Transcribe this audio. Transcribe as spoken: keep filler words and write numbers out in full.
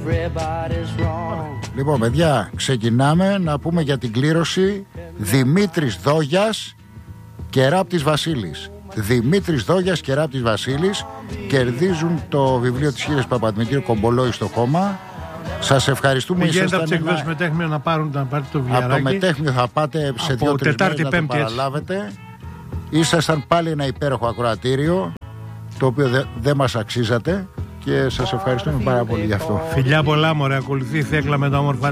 Λοιπόν, παιδιά, ξεκινάμε να πούμε για την κλήρωση. Δημήτρης Δόγιας και Ράπτης Βασίλης. Δημήτρης Δόγιας και Ράπτης Βασίλης κερδίζουν το βιβλίο της Χήρας Παπαδημητρίου «Κομπολόι στο χώμα». Σας ευχαριστούμε. Πηγαίνετε από τις εκδόσεις Μετέχμιο να πάρουν να πάρετε το βιβλιαράκι. Από το Μετέχμιο θα πάτε σε δύο-τρεις μέρες να το παραλάβετε. Ήσασταν πάλι ένα υπέροχο ακροατήριο, το οποίο δεν δε μας αξίζατε, και σας ευχαριστούμε πάρα πολύ γι' αυτό. Φιλιά πολλά, μωρέ, ακολουθεί η Θέκλα με τα όμορφα